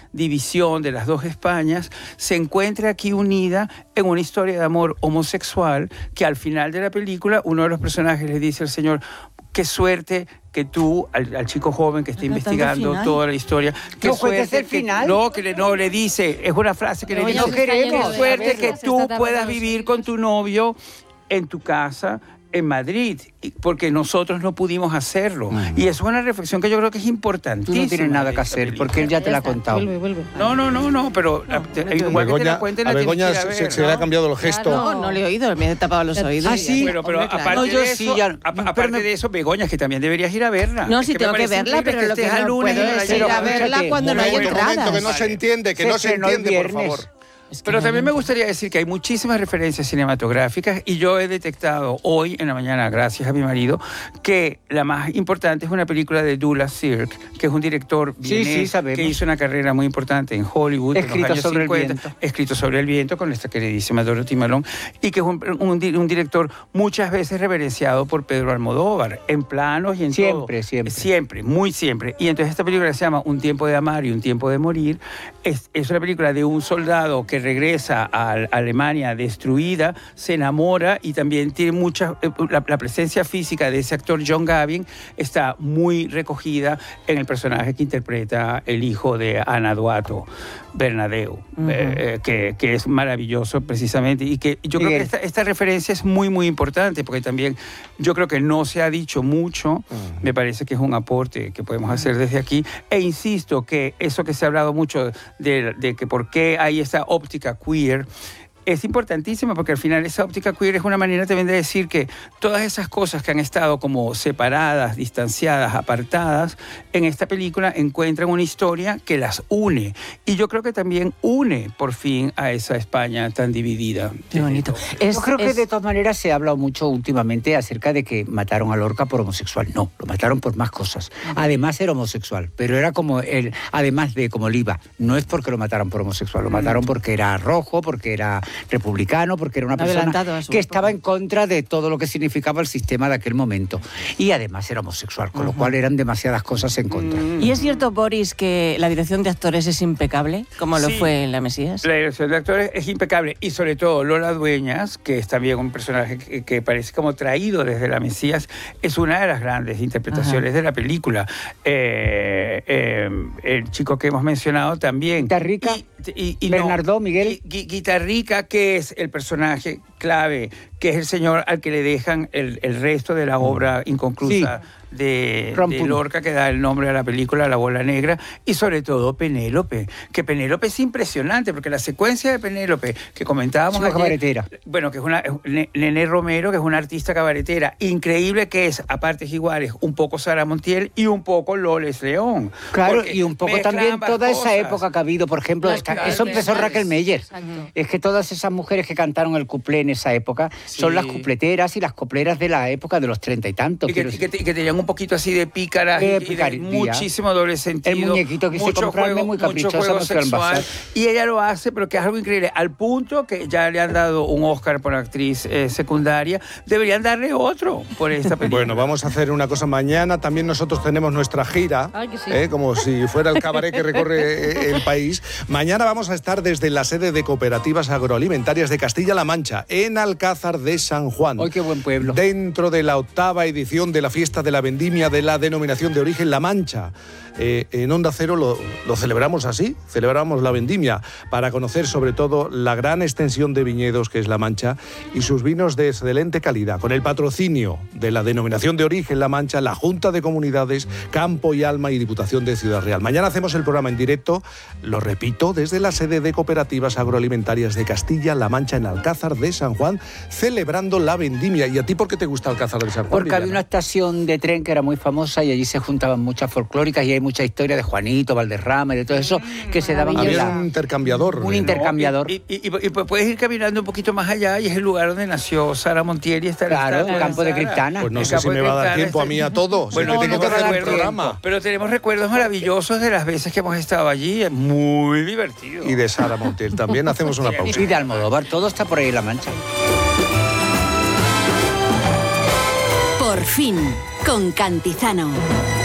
división de las dos Españas se encuentre aquí unida en una historia de amor homosexual que al final de la película uno de los personajes le dice al señor: qué suerte que tú, al chico joven que está investigando toda la historia, qué suerte que no le dice, es una frase que le dice, qué suerte que tú puedas vivir con tu novio en tu casa en Madrid, porque nosotros no pudimos hacerlo. Y eso es una reflexión que yo creo que es importantísima. Tú no tienes nada que hacer, porque él ya te la ha contado. Vuelve. No, pero igual que te la cuenten, a la Begoña tienes que ir a ver, se le ha cambiado el gesto. No le he oído, me he tapado los oídos. Ah, sí. Pero aparte de eso, aparte de eso, Begoña, es que también deberías ir a verla. No, sí tengo que verla, pero lo que no puedo es ir a verla cuando no hay entradas. Momento, que no se entiende, por favor. Pero también me gustaría decir que hay muchísimas referencias cinematográficas y yo he detectado hoy en la mañana, gracias a mi marido, que la más importante es una película de Douglas Sirk, que es un director vienés, que hizo una carrera muy importante en Hollywood en los años 50, Escrito sobre el viento, con esta queridísima Dorothy Malone, y que es un director muchas veces reverenciado por Pedro Almodóvar, en planos y en todo. Siempre, muy siempre. Y entonces esta película se llama Un tiempo de amar y un tiempo de morir. Es una película de un soldado que regresa a Alemania destruida, se enamora y también tiene la presencia física de ese actor John Gavin está muy recogida en el personaje que interpreta el hijo de Ana Duato, Bernadeu, que es maravilloso precisamente, y que yo creo que esta referencia es muy, muy importante, porque también yo creo que no se ha dicho mucho, me parece que es un aporte que podemos hacer desde aquí, e insisto que eso que se ha hablado mucho de que por qué hay esa óptica queer, es importantísima, porque al final esa óptica queer es una manera también de decir que todas esas cosas que han estado como separadas, distanciadas, apartadas, en esta película encuentran una historia que las une. Y yo creo que también une, por fin, a esa España tan dividida. Qué bonito. Yo creo que de todas maneras se ha hablado mucho últimamente acerca de que mataron a Lorca por homosexual. No, lo mataron por más cosas. Además era homosexual, pero era como él, además de como Liva. No es porque lo mataron por homosexual, lo mataron porque era rojo, porque era republicano, porque era una persona que estaba en contra de todo lo que significaba el sistema de aquel momento. Y además era homosexual, con lo cual eran demasiadas cosas en contra. ¿Y es cierto, Boris, que la dirección de actores es impecable, como lo fue en La Mesías? La dirección de actores es impecable, y sobre todo Lola Dueñas, que es también un personaje que parece como traído desde La Mesías, es una de las grandes interpretaciones de la película. El chico que hemos mencionado también. Guitarrica, Bernardo, Miguel. Guitarrica, que es el personaje clave, que es el señor al que le dejan el resto de la obra inconclusa de Lorca, que da el nombre a la película, La Bola Negra, y sobre todo Penélope, que Penélope es impresionante, porque la secuencia de Penélope que comentábamos ayer, cabaretera. Bueno, que es una Nené Romero, que es una artista cabaretera increíble, que es, a partes iguales, un poco Sara Montiel y un poco Loles León. Claro, y un poco también toda esa época que ha habido, por ejemplo, eso empezó Raquel Meyer. Es que todas esas mujeres que cantaron el cuplé en esa época son las cupleteras y las copleras de la época de los 30 y tantos. Y que tenían un poquito así de pícaras y de muchísimo doble sentido. El muñequito que se comprarme muy caprichosa, mucho sexual, y ella lo hace, pero que es algo increíble, al punto que ya le han dado un Oscar por actriz secundaria. Deberían darle otro por esta película. Bueno, vamos a hacer una cosa mañana. También nosotros tenemos nuestra gira, como si fuera el cabaret que recorre el país. Mañana vamos a estar desde la sede de Cooperativas Agroalimentarias de Castilla-La Mancha, en Alcázar de San Juan. ¡Ay, qué buen pueblo! Dentro de la 8ª edición de la Fiesta de la Vendimia de la Denominación de Origen La Mancha. En Onda Cero lo celebramos así, celebramos la vendimia para conocer sobre todo la gran extensión de viñedos que es La Mancha y sus vinos de excelente calidad, con el patrocinio de la Denominación de Origen La Mancha, la Junta de Comunidades, Campo y Alma y Diputación de Ciudad Real. Mañana hacemos el programa en directo, lo repito, desde la sede de Cooperativas Agroalimentarias de Castilla-La Mancha en Alcázar de San Juan, celebrando la vendimia. ¿Y a ti por qué te gusta Alcázar de San Juan? Porque había una estación de tren que era muy famosa y allí se juntaban muchas folclóricas y hay mucha historia de Juanito, Valderrama y de todo eso que se daban. Había un intercambiador. Un intercambiador. Y puedes ir caminando un poquito más allá y es el lugar donde nació Sara Montiel y está el campo de Criptana. Pues no sé si me va a dar tiempo a mí a todo. Bueno, tengo que hacer el programa. Pero tenemos recuerdos maravillosos de las veces que hemos estado allí. Es muy divertido. Y de Sara Montiel también. Hacemos una pausa. Y de Almodóvar. Todo está por ahí en La Mancha. Por fin, con Cantizano.